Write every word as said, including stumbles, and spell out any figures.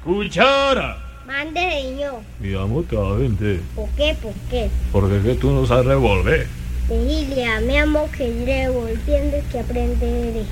Cuchara. Mande, señor. Mi amor, te va a vender. ¿Por qué? ¿Por qué? Porque es que tú no sabes revolver. Dejilia, mi amor, que revolviendo que aprenderé.